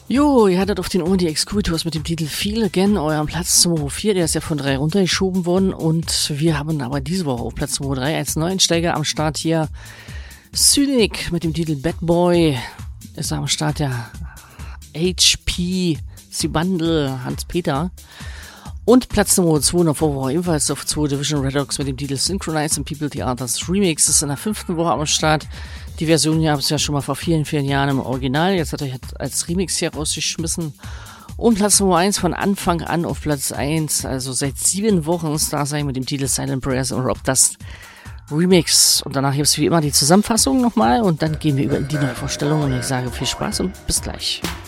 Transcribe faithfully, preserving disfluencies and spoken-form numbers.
Jo, ihr hattet auf den Ohren die Excuritours mit dem Titel Feel Again, euren Platz Nummer vier, der ist ja von drei runtergeschoben worden und wir haben aber diese Woche auf Platz Nummer drei als Neuensteiger am Start hier Cynic mit dem Titel Bad Boy, ist am Start der H P, Sibandel, Hans-Peter und Platz Nummer zwei in der Vorwoche ebenfalls auf zwei Division Redox mit dem Titel Synchronize and People Theaters Remix, ist in der fünften Woche am Start. Die Version hier habe ich ja schon mal vor vielen, vielen Jahren im Original. Jetzt hat er als Remix hier rausgeschmissen. Und Platz Nummer eins von Anfang an auf Platz eins. Also seit sieben Wochen Star sein mit dem Titel Silent Prayers und Rob Dust Remix. Und danach gibt es wie immer die Zusammenfassung nochmal. Und dann gehen wir über in die Neuvorstellung. Und ich sage viel Spaß und bis gleich.